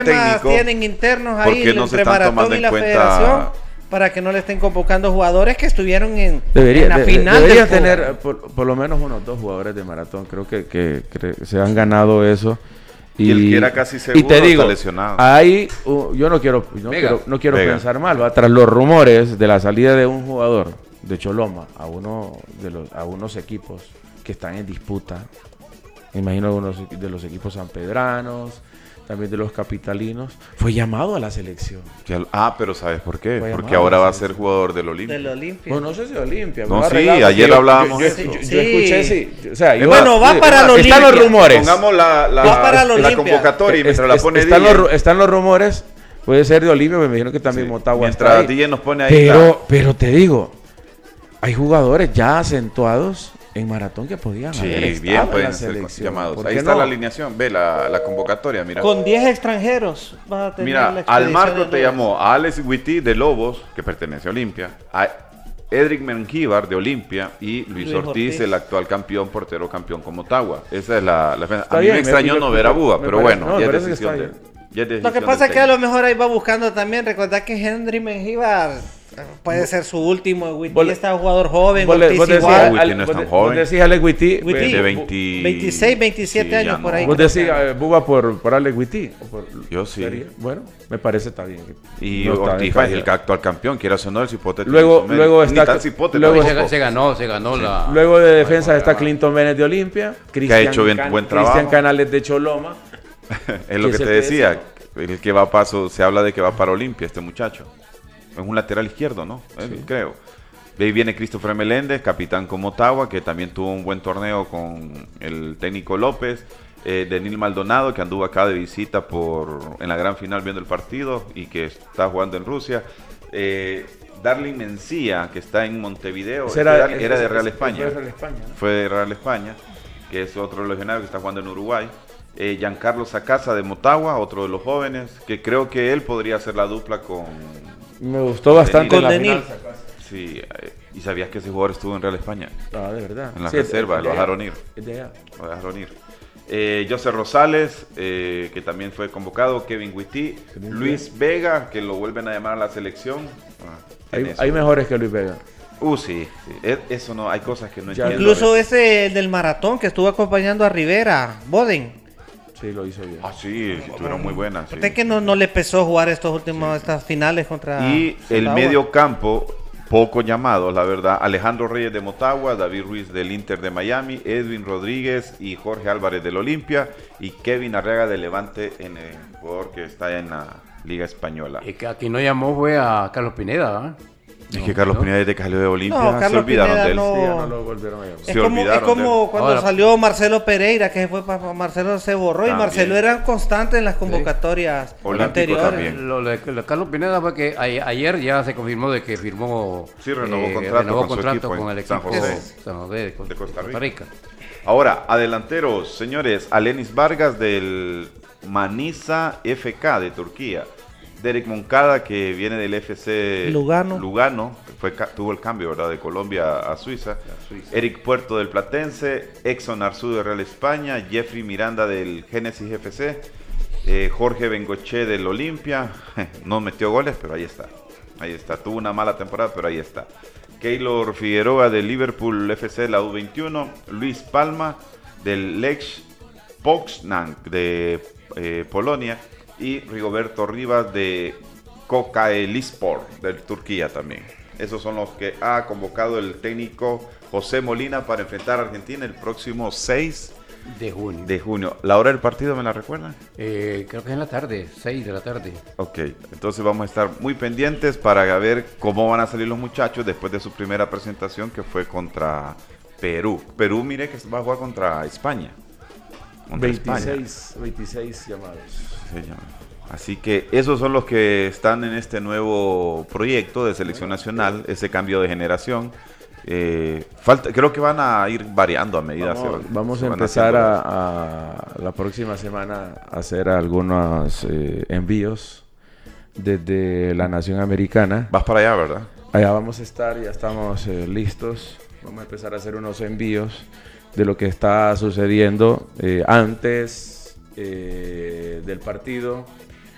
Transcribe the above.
técnico, tienen internos ¿por ahí qué no se entre están Maratón tomando y en la cuenta? federación para que no le estén convocando jugadores que estuvieron en Debería la final deberían del tener por lo menos unos 2 jugadores de Maratón. Creo que se han ganado eso. Y el que era casi seguro y te digo, está lesionado. ahí yo no quiero Vega. pensar mal, ¿va? Tras los rumores de la salida de un jugador de Choloma a unos equipos que están en disputa, me imagino algunos de los equipos sanpedranos, también de los capitalinos, fue llamado a la selección. Pero ¿sabes por qué? Fue Porque llamado ahora a la va a ser selección. jugador del Olimpia. Del Olimpia. Bueno, no sé si Olimpia. No, me sí, arreglamos. ayer hablábamos Yo eso. escuché, sí. O sea, Bueno, va para el Están los Olimpia. rumores. Pongamos Va para el la Olimpia. convocatoria y mientras la pone están, DJ. están los rumores. Puede ser de Olimpia, me imagino que también Sí, Motagua está mientras ahí. DJ nos pone ahí. Pero te digo, hay jugadores ya acentuados en Maratón que podían haber Sí, estado bien en pueden la ser selección. llamados. ¿Por Ahí qué está no? la alineación. Ve la convocatoria, mira. Con 10 extranjeros va a tener la Mira, expedición al Marco de te Lobos. llamó a Alex Witty de Lobos, que pertenece a Olimpia, a Edric Mengíbar de Olimpia y Luis Ortiz, el actual campeón, portero campeón con Motagua. Esa es la Está a mí bien, me extrañó no ver a Buba, me pero parece- bueno, no, me ya es parece que decisión está de bien. ya es Lo que decisión pasa del es que a técnico. lo mejor ahí va buscando también. Recordad que Henry Mengíbar puede ser su último. Witty Vos le- está un jugador joven. Vos Ortiz decís, igual. Witty no es tan joven. Vos decís Alex Witty, Witty, de 20 26, 27 sí, años ya por no. ahí. vos decís Buba por Alex Witty. Yo sí. Bueno, me parece está bien. Y No está Ortiz en es calle. el actual campeón, quieras o no, el cipote. Luego Ni está- tan cipote luego tampoco. Se ganó la... Luego de defensa está Clinton Vélez de Olimpia, ha hecho buen trabajo. Cristian Canales de Choloma. Es lo que te decía, el que va a paso, se habla de que va para Olimpia este muchacho. Es un lateral izquierdo, ¿no? Creo. De ahí viene Christopher Meléndez, capitán con Motagua, que también tuvo un buen torneo con el técnico López. Denil Maldonado, que anduvo acá de visita en la gran final viendo el partido y que está jugando en Rusia. Darling Mencía, que está en Montevideo, era de Real España. Fue de Real España, que es otro legionario que está jugando en Uruguay. Giancarlo Sacasa de Motagua, otro de los jóvenes, que creo que él podría hacer la dupla con... Me gustó bastante en la Denil. final. Sí, y sabías que ese jugador estuvo en Real España, Ah, de verdad. en la Sí, reserva, es lo de dejaron allá. ir. Es de allá. Lo dejaron ir. José Rosales, que también fue convocado, Kevin Witty, Luis Vega, que lo vuelven a llamar a la selección. Hay mejores que Luis Vega. Sí. Eso no, hay cosas que no Ya, entiendo. Incluso ese del maratón que estuvo acompañando a Rivera, Boden. Sí, lo hizo bien. Sí, estuvieron muy buenas. Sí. Usted que no le pesó jugar estas finales contra Y el Motagua. medio campo, poco llamados, la verdad. Alejandro Reyes de Motagua, David Ruiz del Inter de Miami, Edwin Rodríguez y Jorge Álvarez del Olimpia y Kevin Arriaga de Levante, en el jugador que está en la Liga Española. Y que aquí no llamó fue a Carlos Pineda, ¿ah? Es que Carlos Pineda desde que salió de Olimpia No, se Carlos olvidaron Pineda de él. no. Sí, ya no lo volvieron a llamar. Se Es como olvidaron de él. cuando Ahora- salió Marcelo Pereira, que fue para Marcelo se borró También. y Marcelo era constante en las convocatorias Olímpico anteriores. también. Lo de Carlos Pineda fue que ayer ya se confirmó de que firmó Sí, renovó contrato con su contrato equipo en con el San equipo José. San José de Costa Costa Rica. Ahora, adelanteros, señores, Alenis Vargas del Manisa FK de Turquía. Derek Moncada, que viene del FC Lugano, que tuvo el cambio, ¿verdad?, de Colombia a Suiza. Eric Puerto del Platense, Exxon Arzú de Real España, Jeffrey Miranda del Génesis FC, Jorge Bengoche del Olimpia. No metió goles, pero ahí está. Ahí está. Tuvo una mala temporada, pero ahí está. Keylor Figueroa del Liverpool FC, la U21. Luis Palma del Lech Poznan de Polonia. Y Rigoberto Rivas de Kocaelispor de Turquía también. Esos son los que ha convocado el técnico José Molina para enfrentar a Argentina el próximo 6 de junio. ¿La hora del partido me la recuerdan? Creo que es en la tarde, 6 de la tarde. Ok, entonces vamos a estar muy pendientes para ver cómo van a salir los muchachos después de su primera presentación, que fue contra Perú. Perú, mire que va a jugar contra España. Contra España. 26 llamados. Sí, ya. Así que esos son los que están en este nuevo proyecto de selección nacional, ese cambio de generación. Creo que van a ir variando a medida Vamos a van empezar haciendo a la próxima semana a hacer algunos envíos desde la Nación Americana. Vas para allá, ¿verdad? Allá vamos a estar, ya estamos listos. Vamos a empezar a hacer unos envíos de lo que está sucediendo antes del partido,